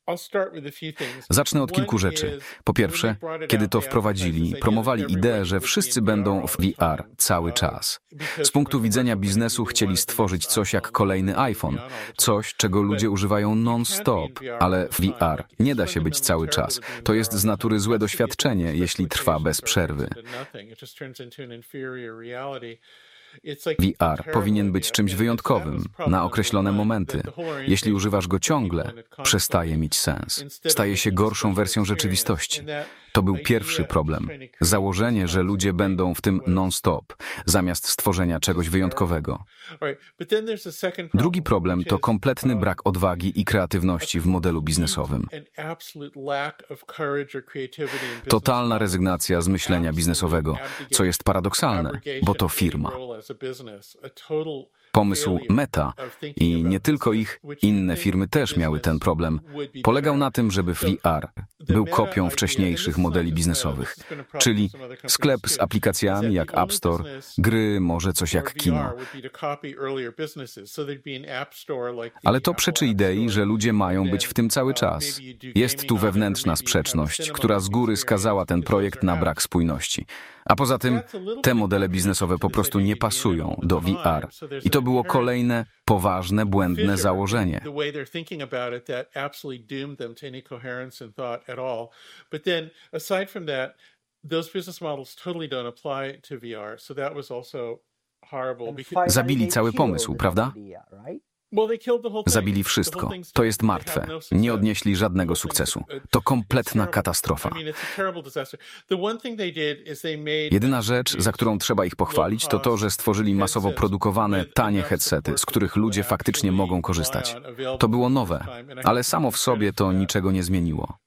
Zacznę od kilku rzeczy. Po pierwsze, kiedy to wprowadzili, promowali ideę, że wszyscy będą w VR cały czas. Z punktu widzenia biznesu chcieli stworzyć coś jak kolejny iPhone, coś, czego ludzie używają non-stop, ale w VR nie da się być cały czas. To jest z natury złe doświadczenie, jeśli trwa bez przerwy. VR powinien być czymś wyjątkowym, na określone momenty. Jeśli używasz go ciągle, przestaje mieć sens. Staje się gorszą wersją rzeczywistości. To był pierwszy problem. Założenie, że ludzie będą w tym non-stop, zamiast stworzenia czegoś wyjątkowego. Drugi problem to kompletny brak odwagi i kreatywności w modelu biznesowym. Totalna rezygnacja z myślenia biznesowego, co jest paradoksalne, bo to firma. Pomysł Meta i nie tylko ich, inne firmy też miały ten problem, polegał na tym, żeby VR był kopią wcześniejszych modeli biznesowych, czyli sklep z aplikacjami jak App Store, gry, może coś jak kino. Ale to przeczy idei, że ludzie mają być w tym cały czas. Jest tu wewnętrzna sprzeczność, która z góry skazała ten projekt na brak spójności. A poza tym te modele biznesowe po prostu nie pasują do VR. I to było kolejne, poważne, błędne założenie. Zabili cały pomysł, prawda? Zabili wszystko. To jest martwe. Nie odnieśli żadnego sukcesu. To kompletna katastrofa. Jedyna rzecz, za którą trzeba ich pochwalić, to to, że stworzyli masowo produkowane, tanie headsety, z których ludzie faktycznie mogą korzystać. To było nowe, ale samo w sobie to niczego nie zmieniło.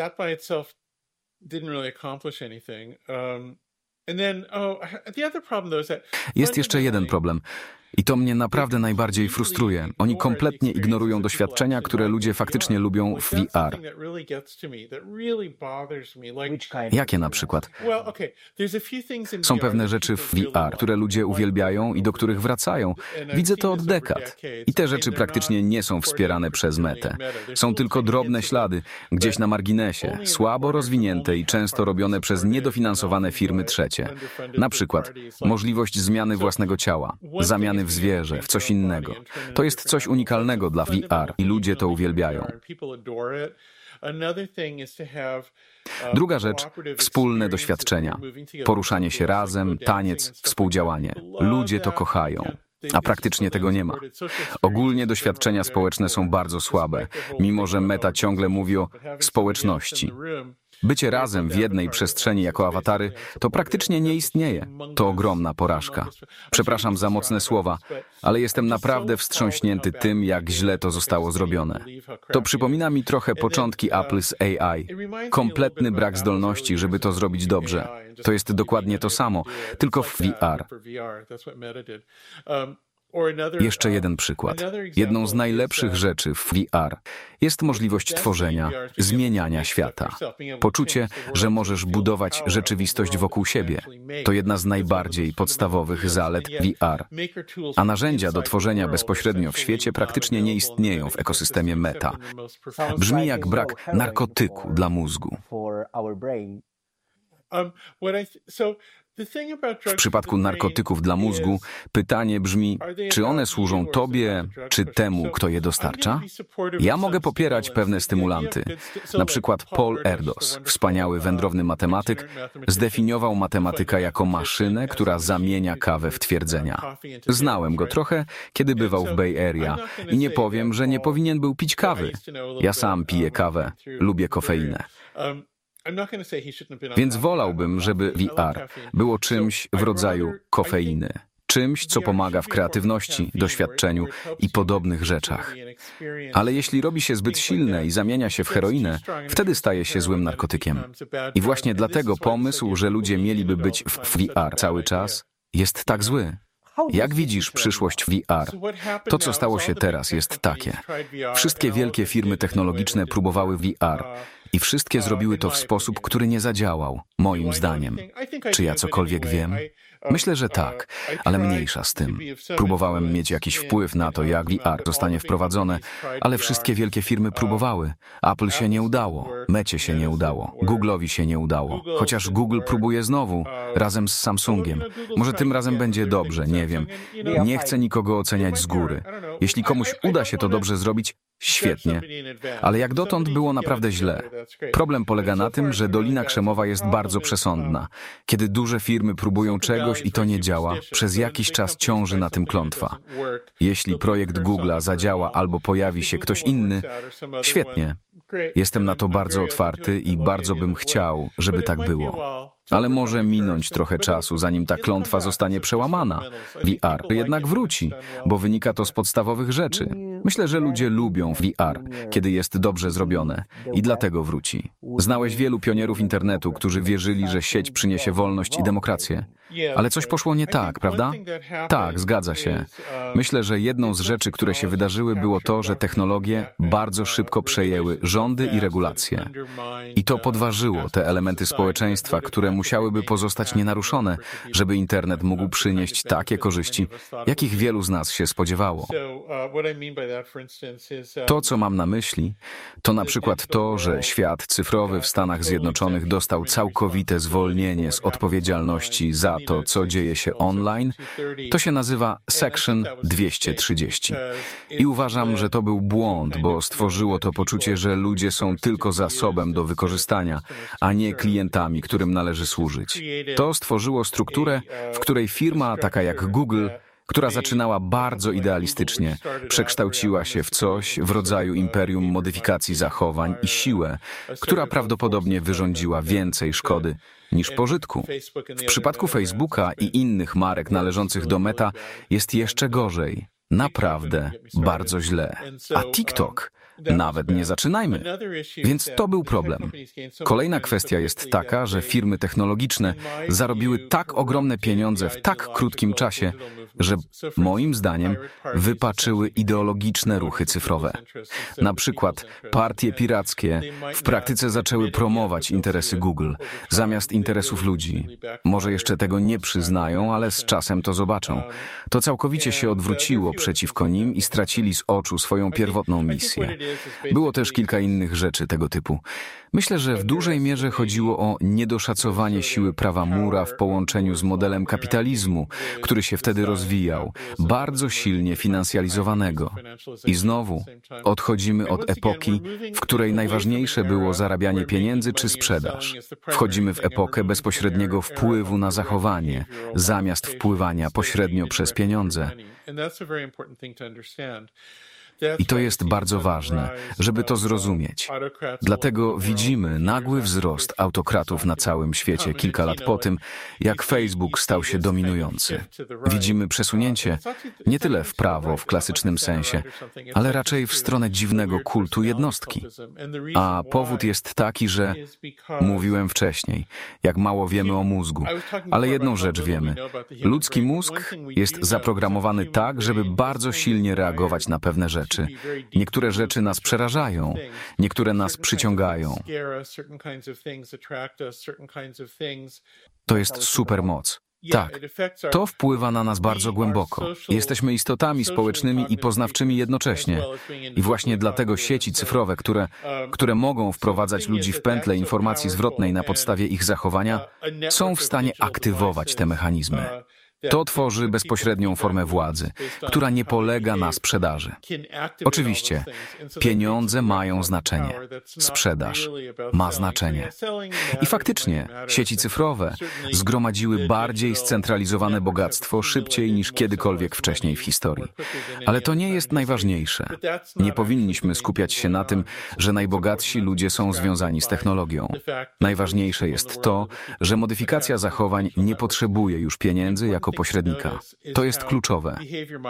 Jest jeszcze jeden problem. I to mnie naprawdę najbardziej frustruje. Oni kompletnie ignorują doświadczenia, które ludzie faktycznie lubią w VR. Jakie na przykład? Są pewne rzeczy w VR, które ludzie uwielbiają i do których wracają. Widzę to od dekad. I te rzeczy praktycznie nie są wspierane przez Metę. Są tylko drobne ślady, gdzieś na marginesie, słabo rozwinięte i często robione przez niedofinansowane firmy trzecie. Na przykład możliwość zmiany własnego ciała, zamiany w zwierzę, w coś innego. To jest coś unikalnego dla VR i ludzie to uwielbiają. Druga rzecz, wspólne doświadczenia. Poruszanie się razem, taniec, współdziałanie. Ludzie to kochają. A praktycznie tego nie ma. Ogólnie doświadczenia społeczne są bardzo słabe, mimo że Meta ciągle mówi o społeczności. Bycie razem w jednej przestrzeni jako awatary to praktycznie nie istnieje. To ogromna porażka. Przepraszam za mocne słowa, ale jestem naprawdę wstrząśnięty tym, jak źle to zostało zrobione. To przypomina mi trochę początki Apple z AI. Kompletny brak zdolności, żeby to zrobić dobrze. To jest dokładnie to samo, tylko w VR. Jeszcze jeden przykład. Jedną z najlepszych rzeczy w VR jest możliwość tworzenia, zmieniania świata. Poczucie, że możesz budować rzeczywistość wokół siebie. To jedna z najbardziej podstawowych zalet VR. A narzędzia do tworzenia bezpośrednio w świecie praktycznie nie istnieją w ekosystemie Meta. Brzmi jak brak narkotyku dla mózgu. W przypadku narkotyków dla mózgu pytanie brzmi, czy one służą tobie, czy temu, kto je dostarcza? Ja mogę popierać pewne stymulanty. Na przykład Paul Erdos, wspaniały wędrowny matematyk, zdefiniował matematyka jako maszynę, która zamienia kawę w twierdzenia. Znałem go trochę, kiedy bywał w Bay Area i nie powiem, że nie powinien był pić kawy. Ja sam piję kawę, lubię kofeinę. Więc wolałbym, żeby VR było czymś w rodzaju kofeiny. Czymś, co pomaga w kreatywności, doświadczeniu i podobnych rzeczach. Ale jeśli robi się zbyt silne i zamienia się w heroinę, wtedy staje się złym narkotykiem. I właśnie dlatego pomysł, że ludzie mieliby być w VR cały czas, jest tak zły. Jak widzisz przyszłość VR? To, co stało się teraz, jest takie. Wszystkie wielkie firmy technologiczne próbowały VR. I wszystkie zrobiły to w sposób, który nie zadziałał, moim zdaniem. Czy ja cokolwiek wiem? Myślę, że tak, ale mniejsza z tym. Próbowałem mieć jakiś wpływ na to, jak VR zostanie wprowadzone, ale wszystkie wielkie firmy próbowały. Apple się nie udało, Mecie się nie udało, Google'owi się nie udało. Chociaż Google próbuje znowu, razem z Samsungiem. Może tym razem będzie dobrze, nie wiem. Nie chcę nikogo oceniać z góry. Jeśli komuś uda się to dobrze zrobić, świetnie. Ale jak dotąd było naprawdę źle. Problem polega na tym, że Dolina Krzemowa jest bardzo przesądna. Kiedy duże firmy próbują czegoś i to nie działa, przez jakiś czas ciąży na tym klątwa. Jeśli projekt Google'a zadziała albo pojawi się ktoś inny, świetnie. Jestem na to bardzo otwarty i bardzo bym chciał, żeby tak było. Ale może minąć trochę czasu, zanim ta klątwa zostanie przełamana. VR jednak wróci, bo wynika to z podstawowych rzeczy. Myślę, że ludzie lubią VR, kiedy jest dobrze zrobione i dlatego wróci. Znałeś wielu pionierów internetu, którzy wierzyli, że sieć przyniesie wolność i demokrację. Ale coś poszło nie tak, prawda? Tak, zgadza się. Myślę, że jedną z rzeczy, które się wydarzyły, było to, że technologie bardzo szybko przejęły rządy i regulacje. I to podważyło te elementy społeczeństwa, które musiałyby pozostać nienaruszone, żeby internet mógł przynieść takie korzyści, jakich wielu z nas się spodziewało. To, co mam na myśli, to na przykład to, że świat cyfrowy w Stanach Zjednoczonych dostał całkowite zwolnienie z odpowiedzialności za to, co dzieje się online. To się nazywa Section 230. I uważam, że to był błąd, bo stworzyło to poczucie, że ludzie są tylko zasobem do wykorzystania, a nie klientami, którym należy służyć. To stworzyło strukturę, w której firma taka jak Google, która zaczynała bardzo idealistycznie, przekształciła się w coś w rodzaju imperium modyfikacji zachowań i siłę, która prawdopodobnie wyrządziła więcej szkody niż pożytku. W przypadku Facebooka i innych marek należących do Meta jest jeszcze gorzej. Naprawdę bardzo źle. A TikTok? Nawet nie zaczynajmy. Więc to był problem. Kolejna kwestia jest taka, że firmy technologiczne zarobiły tak ogromne pieniądze w tak krótkim czasie, że moim zdaniem wypaczyły ideologiczne ruchy cyfrowe. Na przykład partie pirackie w praktyce zaczęły promować interesy Google zamiast interesów ludzi. Może jeszcze tego nie przyznają, ale z czasem to zobaczą. To całkowicie się odwróciło przeciwko nim i stracili z oczu swoją pierwotną misję. Było też kilka innych rzeczy tego typu. Myślę, że w dużej mierze chodziło o niedoszacowanie siły prawa Moore'a w połączeniu z modelem kapitalizmu, który się wtedy rozwijał, bardzo silnie finansjalizowanego. I znowu odchodzimy od epoki, w której najważniejsze było zarabianie pieniędzy czy sprzedaż. Wchodzimy w epokę bezpośredniego wpływu na zachowanie, zamiast wpływania pośrednio przez pieniądze. I to jest bardzo ważne, żeby to zrozumieć. Dlatego widzimy nagły wzrost autokratów na całym świecie kilka lat po tym, jak Facebook stał się dominujący. Widzimy przesunięcie nie tyle w prawo w klasycznym sensie, ale raczej w stronę dziwnego kultu jednostki. A powód jest taki, że mówiłem wcześniej, jak mało wiemy o mózgu, ale jedną rzecz wiemy. Ludzki mózg jest zaprogramowany tak, żeby bardzo silnie reagować na pewne rzeczy. Niektóre rzeczy nas przerażają, niektóre nas przyciągają. To jest supermoc. Tak, to wpływa na nas bardzo głęboko. Jesteśmy istotami społecznymi i poznawczymi jednocześnie. I właśnie dlatego sieci cyfrowe, które mogą wprowadzać ludzi w pętlę informacji zwrotnej na podstawie ich zachowania, są w stanie aktywować te mechanizmy. To tworzy bezpośrednią formę władzy, która nie polega na sprzedaży. Oczywiście, pieniądze mają znaczenie. Sprzedaż ma znaczenie. I faktycznie, sieci cyfrowe zgromadziły bardziej scentralizowane bogactwo szybciej niż kiedykolwiek wcześniej w historii. Ale to nie jest najważniejsze. Nie powinniśmy skupiać się na tym, że najbogatsi ludzie są związani z technologią. Najważniejsze jest to, że modyfikacja zachowań nie potrzebuje już pieniędzy jako pośrednika. To jest kluczowe,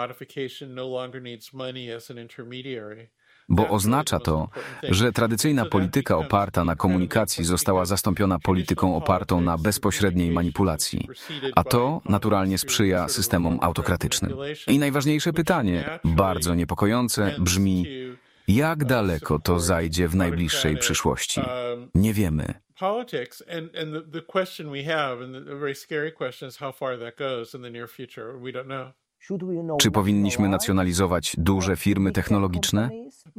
bo oznacza to, że tradycyjna polityka oparta na komunikacji została zastąpiona polityką opartą na bezpośredniej manipulacji, a to naturalnie sprzyja systemom autokratycznym. I najważniejsze pytanie, bardzo niepokojące, brzmi: Jak daleko to zajdzie w najbliższej przyszłości? Nie wiemy. Politics and the question we have, and the very scary question is how far that goes in the near future. We don't know. Czy powinniśmy nacjonalizować duże firmy technologiczne?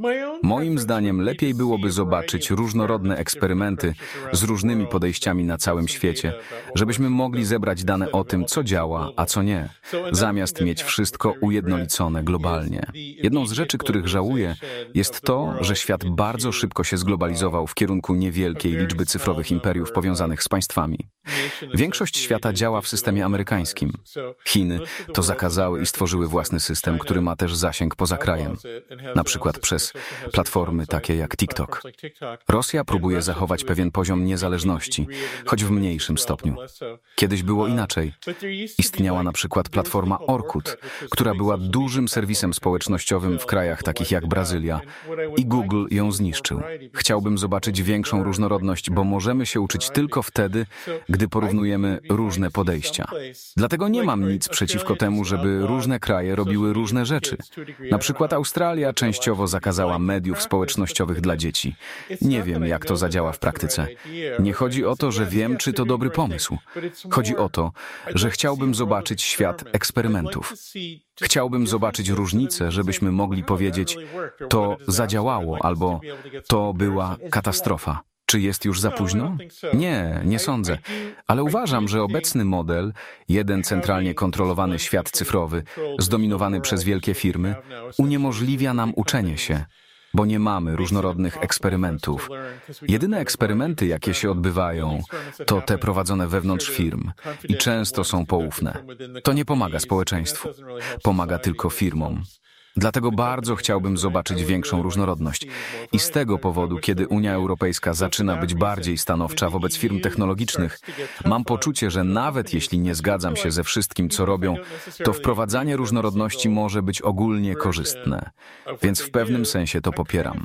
Moim zdaniem lepiej byłoby zobaczyć różnorodne eksperymenty z różnymi podejściami na całym świecie, żebyśmy mogli zebrać dane o tym, co działa, a co nie, zamiast mieć wszystko ujednolicone globalnie. Jedną z rzeczy, których żałuję, jest to, że świat bardzo szybko się zglobalizował w kierunku niewielkiej liczby cyfrowych imperiów powiązanych z państwami. Większość świata działa w systemie amerykańskim. Chiny to zakazały i stworzyły własny system, który ma też zasięg poza krajem, na przykład przez platformy takie jak TikTok. Rosja próbuje zachować pewien poziom niezależności, choć w mniejszym stopniu. Kiedyś było inaczej. Istniała na przykład platforma Orkut, która była dużym serwisem społecznościowym w krajach takich jak Brazylia i Google ją zniszczył. Chciałbym zobaczyć większą różnorodność, bo możemy się uczyć tylko wtedy, gdy porównujemy różne podejścia. Dlatego nie mam nic przeciwko temu, żeby różne kraje robiły różne rzeczy. Na przykład Australia częściowo zakazała mediów społecznościowych dla dzieci. Nie wiem, jak to zadziała w praktyce. Nie chodzi o to, że wiem, czy to dobry pomysł. Chodzi o to, że chciałbym zobaczyć świat eksperymentów. Chciałbym zobaczyć różnice, żebyśmy mogli powiedzieć, to zadziałało albo to była katastrofa. Czy jest już za późno? Nie sądzę. Ale uważam, że obecny model, jeden centralnie kontrolowany świat cyfrowy, zdominowany przez wielkie firmy, uniemożliwia nam uczenie się, bo nie mamy różnorodnych eksperymentów. Jedyne eksperymenty, jakie się odbywają, to te prowadzone wewnątrz firm i często są poufne. To nie pomaga społeczeństwu, pomaga tylko firmom. Dlatego bardzo chciałbym zobaczyć większą różnorodność. I z tego powodu, kiedy Unia Europejska zaczyna być bardziej stanowcza wobec firm technologicznych, mam poczucie, że nawet jeśli nie zgadzam się ze wszystkim, co robią, to wprowadzanie różnorodności może być ogólnie korzystne. Więc w pewnym sensie to popieram.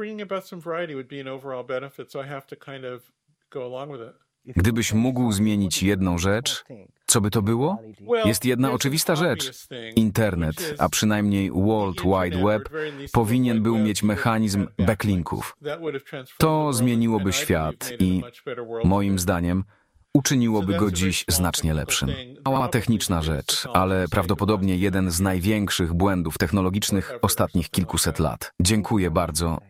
Gdybyś mógł zmienić jedną rzecz, co by to było? Jest jedna oczywista rzecz. Internet, a przynajmniej World Wide Web, powinien był mieć mechanizm backlinków. To zmieniłoby świat i, moim zdaniem, uczyniłoby go dziś znacznie lepszym. Mała techniczna rzecz, ale prawdopodobnie jeden z największych błędów technologicznych ostatnich kilkuset lat. Dziękuję bardzo